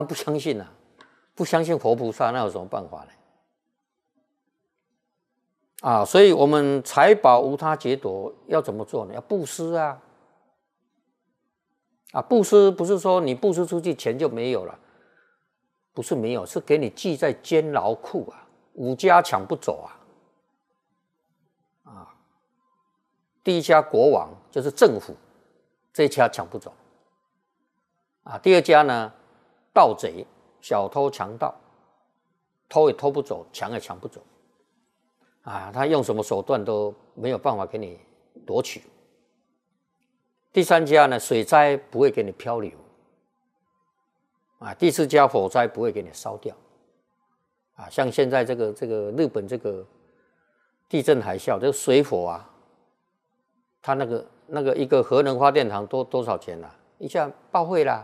不相信啊，不相信活菩萨，那有什么办法呢？啊，所以我们财宝无他劫夺，要怎么做呢？要布施啊！啊，布施不是说你布施出去钱就没有了，不是没有，是给你记在监牢库啊，五家抢不走啊！啊，第一家国王就是政府，这一家抢不走啊。第二家呢，盗贼、小偷、强盗，偷也偷不走，抢也抢不走。啊，他用什么手段都没有办法给你夺取。第三家呢，水灾不会给你漂流，啊，第四家火灾不会给你烧掉，啊，像现在这个日本这个地震海啸，这个水火啊，它那个一个核能发电厂多少钱啊？一下报废啦，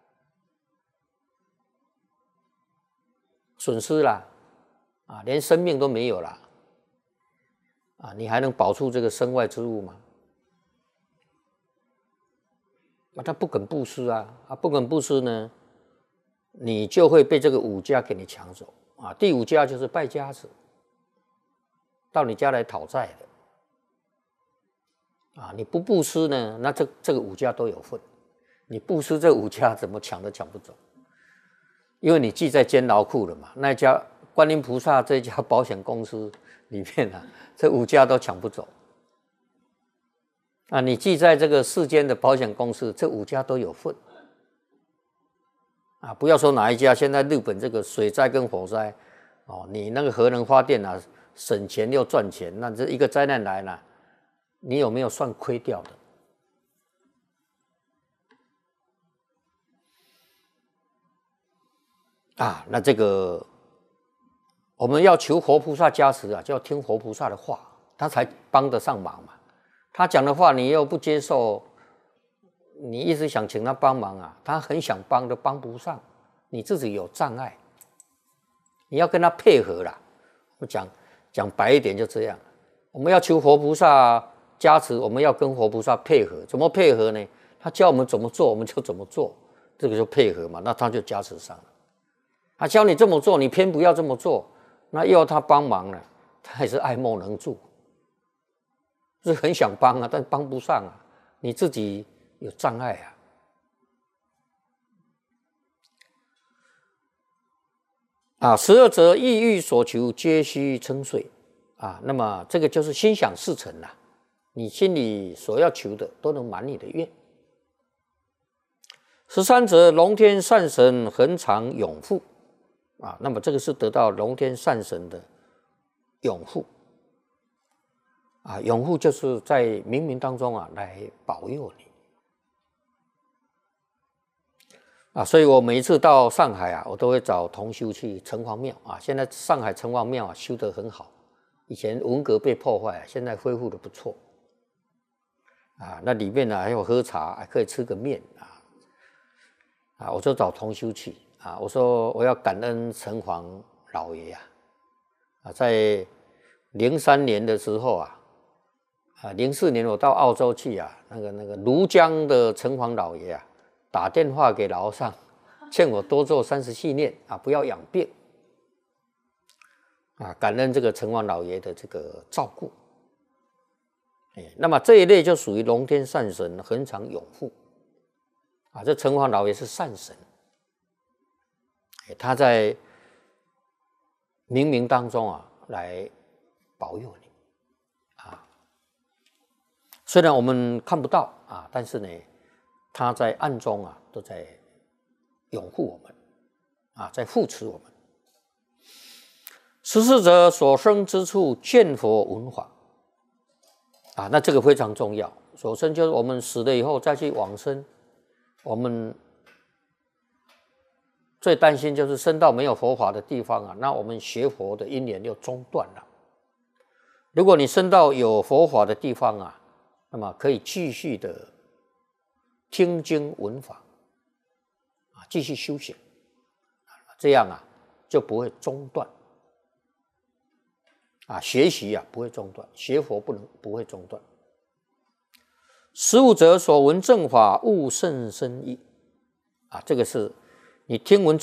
损失啦，啊，连生命都没有啦。啊，你还能保住这个身外之物吗？啊，他不肯布施啊，不肯布施呢，你就会被这个五家给你抢走啊。第五家就是败家子，到你家来讨债的啊。你不布施呢，那这个五家都有份。你布施这五家怎么抢都抢不走，因为你记在监牢库了嘛。那一家观音菩萨这家保险公司里面啊，这五家都抢不走啊！你记在这个世间的保险公司，这五家都有份啊！不要说哪一家，现在日本这个水灾跟火灾，哦，你那个核能发电啊，省钱又赚钱，那这一个灾难来了，你有没有算亏掉的？啊，那这个我们要求活菩萨加持啊，就要听活菩萨的话，他才帮得上忙嘛。他讲的话你又不接受，你一直想请他帮忙啊，他很想帮都帮不上，你自己有障碍，你要跟他配合啦。我讲白一点就这样，我们要求活菩萨加持，我们要跟活菩萨配合，怎么配合呢？他教我们怎么做，我们就怎么做，这个就配合嘛，那他就加持上了。他教你这么做，你偏不要这么做，那又要他帮忙了，他也是爱莫能助，是很想帮啊，但帮不上啊，你自己有障碍啊。12则意欲所求，皆须称遂啊。那么这个就是心想事成啦，你心里所要求的都能满你的愿。13则龙天善神恒常永护啊，那么这个是得到龙天善神的拥护啊，拥护就是在冥冥当中啊来保佑你啊，所以我每一次到上海啊，我都会找同修去城隍庙啊。现在上海城隍庙啊修得很好，以前文革被破坏，现在恢复得不错啊。那里面呢还有喝茶，还可以吃个面啊，我就找同修去。啊，我说我要感恩城隍老爷啊，在03年的时候04年我到澳洲去啊，那个庐江的城隍老爷啊，打电话给老和尚，劝我多做30系念啊，不要养病啊，感恩这个城隍老爷的这个照顾。那么这一类就属于龙天善神恒常拥护啊，这城隍老爷是善神。他在冥冥当中啊，来保佑你啊。虽然我们看不到啊，但是呢，他在暗中啊，都在拥护我们啊，在护持我们。14则所生之处见佛闻法啊，那这个非常重要。所生就是我们死了以后再去往生，我们最担心就是生到没有佛法的地方啊，那我们学佛的因缘就中断了。如果你生到有佛法的地方啊，那么可以继续的听经闻法啊，继续修行，这样啊就不会中断啊，学习啊不会中断，学佛不会中断。15则所闻正法悟甚深义啊，这个是你听闻